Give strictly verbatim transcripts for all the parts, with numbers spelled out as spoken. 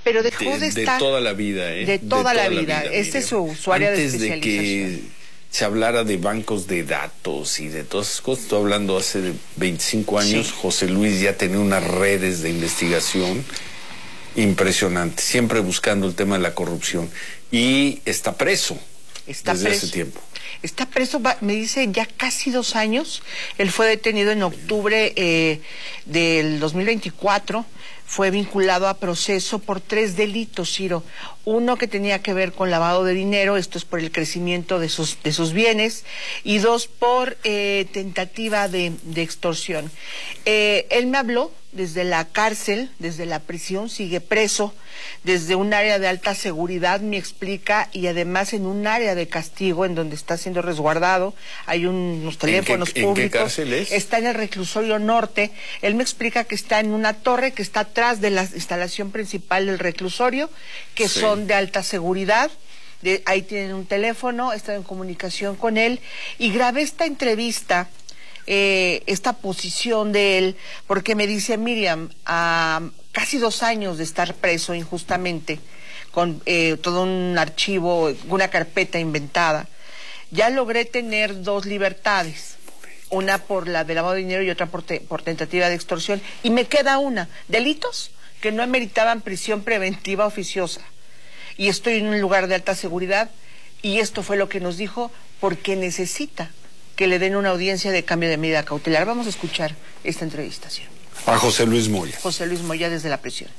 pero dejó de, de estar... De toda la vida, ¿eh? De toda, de toda la vida. vida Este es su, su área de especialización. Antes de que se hablara de bancos de datos y de todas esas cosas, estoy hablando hace veinticinco años, sí. José Luis ya tenía unas redes de investigación impresionantes, siempre buscando el tema de la corrupción. Y está preso está desde preso. hace tiempo. Está preso, me dice, ya casi dos años. Él fue detenido en octubre eh, del dos mil veinticuatro. Fue vinculado a proceso por tres delitos, Ciro. Uno que tenía que ver con lavado de dinero, esto es por el crecimiento de sus, de sus bienes, y dos por eh, tentativa de, de extorsión. Eh, él me habló desde la cárcel, desde la prisión, sigue preso, desde un área de alta seguridad, me explica, y además en un área de castigo en donde está siendo resguardado. Hay unos teléfonos ¿En qué, públicos. ¿En qué cárcel es? Está en el reclusorio norte. Él me explica que está en una torre que está atrás de la instalación principal del reclusorio, que sí. son de alta seguridad. De, ahí tienen un teléfono, están en comunicación con él, y grabé esta entrevista, eh, esta posición de él, porque me dice, Miriam, a casi dos años de estar preso injustamente, con eh, todo un archivo, una carpeta inventada, ya logré tener dos libertades, una por la de lavado de dinero y otra por, te, por tentativa de extorsión, y me queda una, delitos que no ameritaban prisión preventiva oficiosa, y estoy en un lugar de alta seguridad, y esto fue lo que nos dijo, porque necesita que le den una audiencia de cambio de medida cautelar. Vamos a escuchar esta entrevista, ¿sí? A José Luis Moya. José Luis Moya desde la prisión.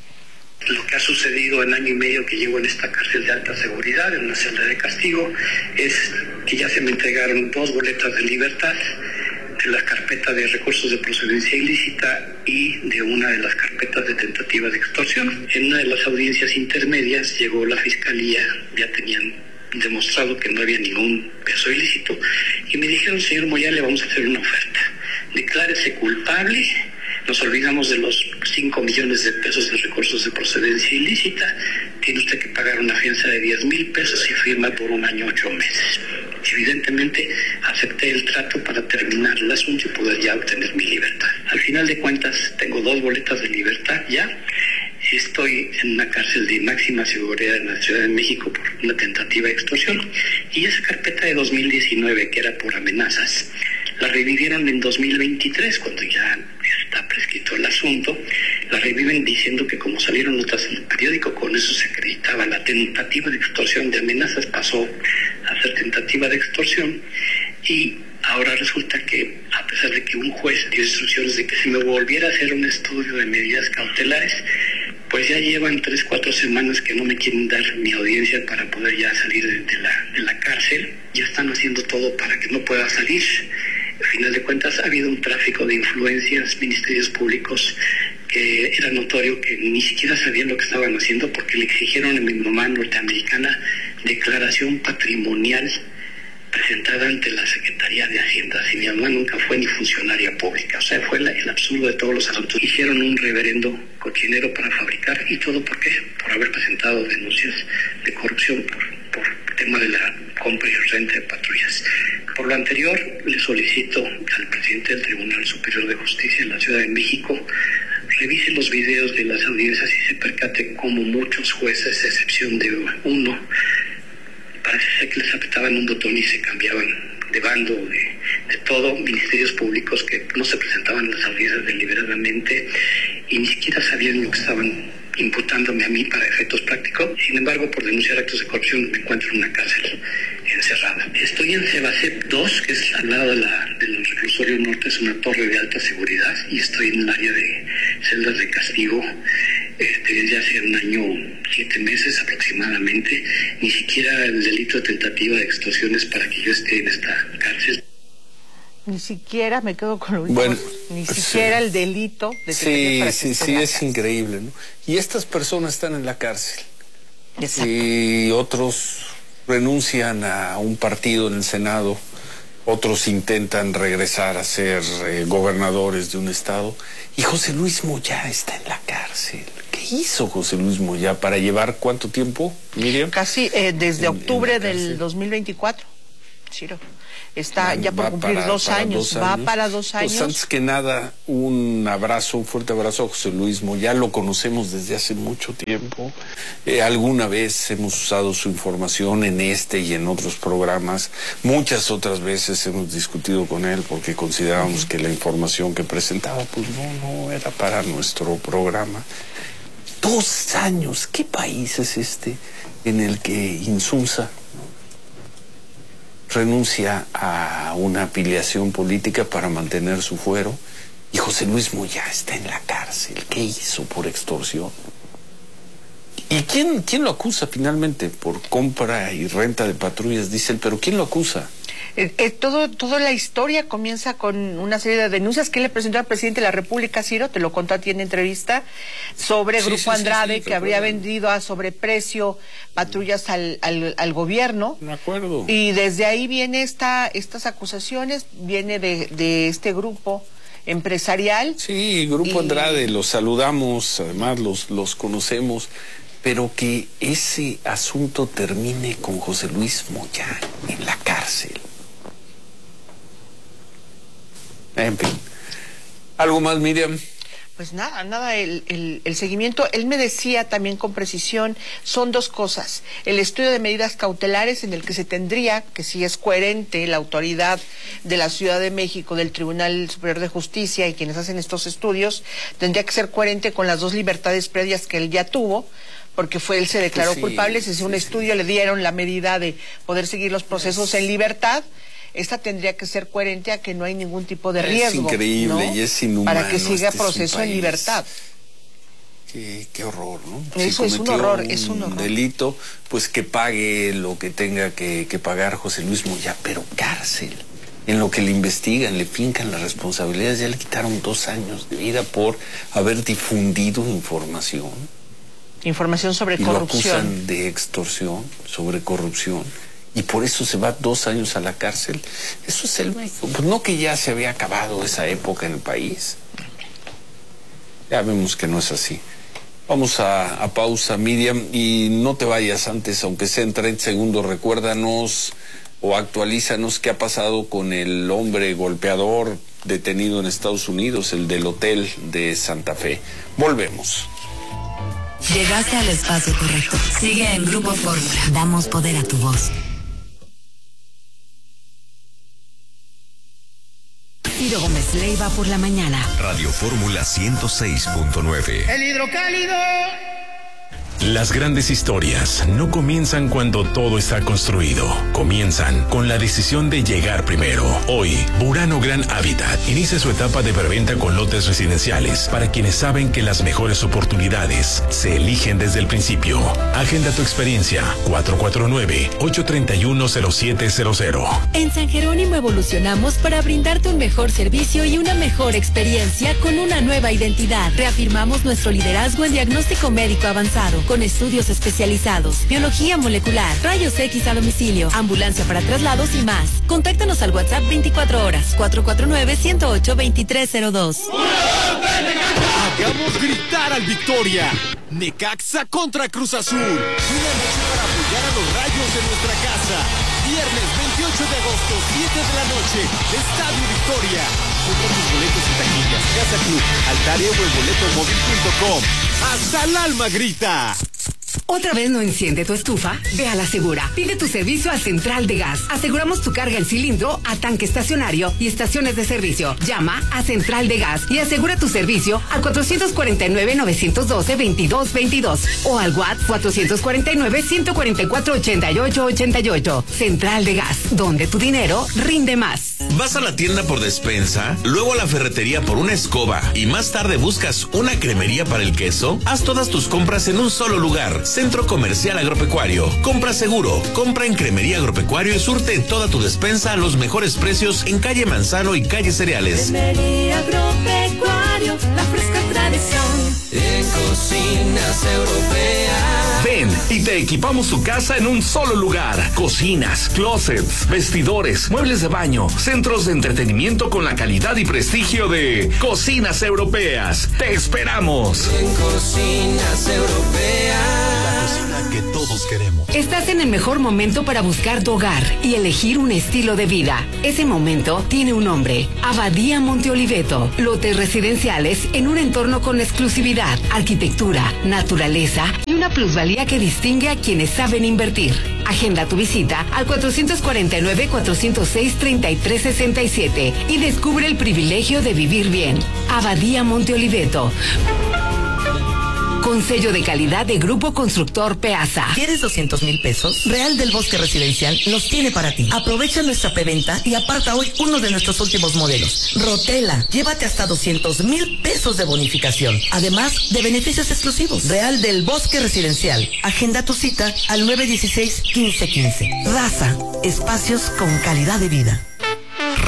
Lo que ha sucedido en año y medio que llevo en esta cárcel de alta seguridad, en una celda de castigo, es que ya se me entregaron dos boletas de libertad de la carpeta de recursos de procedencia ilícita y de una de las carpetas de tentativa de extorsión. En una de las audiencias intermedias llegó la fiscalía, ya tenían demostrado que no había ningún peso ilícito, y me dijeron, señor Moya, le vamos a hacer una oferta. Declárese culpable, nos olvidamos de los cinco millones de pesos de recursos de procedencia ilícita, tiene usted que pagar una fianza de diez mil pesos y firma por un año, ocho meses. Evidentemente, acepté el trato para terminar el asunto y poder ya obtener mi libertad. Al final de cuentas, tengo dos boletas de libertad ya. Estoy en una cárcel de máxima seguridad en la Ciudad de México por una tentativa de extorsión, y esa carpeta de dos mil diecinueve, que era por amenazas, la revivieron en dos mil veintitrés, cuando ya está prescrito el asunto. La reviven diciendo que como salieron notas en el periódico, con eso se acreditaba la tentativa de extorsión. De amenazas pasó a ser tentativa de extorsión, y ahora resulta que, a pesar de que un juez dio instrucciones de que se me volviera a hacer un estudio de medidas cautelares, pues ya llevan tres, cuatro semanas que no me quieren dar mi audiencia para poder ya salir de, de, la, de la cárcel. Ya están haciendo todo para que no pueda salir. Al final de cuentas, ha habido un tráfico de influencias, ministerios públicos, que era notorio que ni siquiera sabían lo que estaban haciendo, porque le exigieron a mi mamá norteamericana declaración patrimonial presentada ante la Secretaría de Hacienda. Si mi mamá nunca fue ni funcionaria pública. O sea, fue la, el absurdo de todos los asuntos. Hicieron un reverendo cochinero para fabricar, y todo ¿por qué? Por haber presentado denuncias de corrupción por, por tema de la compra y renta de patrullas. Por lo anterior, le solicito al presidente del Tribunal Superior de Justicia de la Ciudad de México revise los videos de las audiencias y se percate como muchos jueces, a excepción de uno, parece ser que les apretaban un botón y se cambiaban de bando, de, de todo, ministerios públicos que no se presentaban en las audiencias deliberadamente y ni siquiera sabían lo que estaban imputándome a mí para efectos prácticos. Sin embargo, por denunciar actos de corrupción me encuentro en una cárcel encerrada. Estoy en Cebacep dos, que es al lado de la, del reclusorio norte, es una torre de alta seguridad, y estoy en el área de celdas de castigo este, desde hace un año, siete meses aproximadamente. Ni siquiera el delito de tentativa de extorsión es para que yo esté en esta cárcel. Ni siquiera, me quedo con lo último, bueno, ni siquiera sí. el delito de sí, para sí, sí, es cárcel. Increíble, ¿no? Y estas personas están en la cárcel. Exacto. Y otros renuncian a un partido en el Senado, otros intentan regresar a ser eh, gobernadores de un estado, y José Luis Moya está en la cárcel. ¿Qué hizo José Luis Moya para llevar cuánto tiempo, Miriam? Casi eh, desde en, octubre en del dos mil veinticuatro. Ciro. Está ya por Va cumplir para, dos, para años. dos va años. para dos años. Pues antes que nada, un abrazo, un fuerte abrazo a José Luis Moya. Lo conocemos desde hace mucho tiempo. Eh, alguna vez hemos usado su información en este y en otros programas. Muchas otras veces hemos discutido con él porque considerábamos uh-huh. que la información que presentaba, pues no, no era para nuestro programa. Dos años. ¿Qué país es este en el que Insunza renuncia a una afiliación política para mantener su fuero y José Luis Moya está en la cárcel? ¿Qué hizo por extorsión? ¿Y quién, quién lo acusa finalmente? Por compra y renta de patrullas, dicen, pero ¿quién lo acusa? Eh, eh, todo, toda la historia comienza con una serie de denuncias que le presentó al presidente de la República, Ciro, te lo contó a ti en entrevista, sobre sí, Grupo sí, Andrade, sí, sí, que habría vendido a sobreprecio patrullas al, al, al gobierno. Me acuerdo. Y desde ahí viene esta, estas acusaciones, viene de, de este grupo empresarial. Sí, Grupo y... Andrade, los saludamos, además los, los conocemos. Pero que ese asunto termine con José Luis Moya en la cárcel. En fin. ¿Algo más, Miriam? Pues nada, nada, el, el, el seguimiento, él me decía también con precisión, son dos cosas. El estudio de medidas cautelares en el que se tendría, que si es coherente la autoridad de la Ciudad de México, del Tribunal Superior de Justicia y quienes hacen estos estudios, tendría que ser coherente con las dos libertades previas que él ya tuvo, porque fue él se declaró sí, culpable, se hizo sí, un estudio, sí. le dieron la medida de poder seguir los procesos es... en libertad. Esta tendría que ser coherente a que no hay ningún tipo de riesgo. Es increíble, ¿no? Y es inhumano. Para que siga este proceso en libertad. Qué, qué horror, ¿no? Eso si es un horror, un es un horror. delito, pues que pague lo que tenga que, que pagar José Luis Moya, pero cárcel. En lo que le investigan, le fincan las responsabilidades, ya le quitaron dos años de vida por haber difundido información. Información sobre y corrupción. Lo acusan de extorsión, sobre corrupción. Y por eso se va dos años a la cárcel. Eso es el México. Pues no que ya se había acabado esa época en el país. Ya vemos que no es así. Vamos a, a pausa, Miriam, y no te vayas antes, aunque sea en treinta segundos, recuérdanos o actualízanos qué ha pasado con el hombre golpeador detenido en Estados Unidos, el del hotel de Santa Fe. Volvemos. Llegaste al espacio correcto. Sigue en Grupo Fórmula. Damos poder a tu voz. Ciro Gómez Leiva por la mañana. Radio Fórmula ciento seis punto nueve. El hidrocálido. Las grandes historias no comienzan cuando todo está construido. Comienzan con la decisión de llegar primero. Hoy, Burano Gran Hábitat inicia su etapa de preventa con lotes residenciales para quienes saben que las mejores oportunidades se eligen desde el principio. Agenda tu experiencia. cuatro cuatro nueve, ocho tres uno, cero siete cero cero. En San Jerónimo evolucionamos para brindarte un mejor servicio y una mejor experiencia con una nueva identidad. Reafirmamos nuestro liderazgo en diagnóstico médico avanzado, con estudios especializados, biología molecular, rayos X a domicilio, ambulancia para traslados y más. Contáctanos al WhatsApp veinticuatro horas, cuatro cuatro nueve, uno cero ocho, dos tres cero dos. Hagamos gritar al Victoria. Necaxa contra Cruz Azul. Una noche para apoyar a los Rayos de nuestra casa. Viernes veintiocho de agosto, siete de la noche, Estadio Victoria. Compra tus boletos y taquillas, Casa Club, Altaria o en boleto móvil punto com. ¡Hasta el alma grita! ¿Otra vez no enciende tu estufa? Ve a la Segura. Pide tu servicio a Central de Gas. Aseguramos tu carga en cilindro, a tanque estacionario y estaciones de servicio. Llama a Central de Gas y asegura tu servicio al cuatro cuatro nueve, nueve uno dos, dos dos dos dos o al WhatsApp cuatro cuatro nueve, uno cuatro cuatro, ocho ocho ocho ocho. Central de Gas, donde tu dinero rinde más. ¿Vas a la tienda por despensa? Luego a la ferretería por una escoba y más tarde buscas una cremería para el queso? Haz todas tus compras en un solo lugar. Centro Comercial Agropecuario. Compra seguro. Compra en Cremería Agropecuario y surte toda tu despensa a los mejores precios en calle Manzano y calle Cereales. Cremería Agropecuario, la fresca tradición. En Cocinas Europeas. Ven y te equipamos tu casa en un solo lugar. Cocinas, closets, vestidores, muebles de baño, centros de entretenimiento con la calidad y prestigio de Cocinas Europeas. ¡Te esperamos! En Cocinas Europeas. La cocina que todos queremos. Estás en el mejor momento para buscar tu hogar y elegir un estilo de vida. Ese momento tiene un nombre: Abadía Monte Oliveto. Lotes residenciales en un entorno con exclusividad, arquitectura, naturaleza y una plusvalía que distingue a quienes saben invertir. Agenda tu visita al cuatrocientos cuarenta y nueve, cuatrocientos seis, treinta y tres sesenta y siete y descubre el privilegio de vivir bien. Abadía Monte Oliveto. Con sello de calidad de Grupo Constructor Peasa. ¿Quieres doscientos mil pesos? Real del Bosque Residencial los tiene para ti. Aprovecha nuestra preventa y aparta hoy uno de nuestros últimos modelos. Rotela, llévate hasta doscientos mil pesos de bonificación, además de beneficios exclusivos. Real del Bosque Residencial. Agenda tu cita al nueve uno seis, quince quince. Raza, espacios con calidad de vida.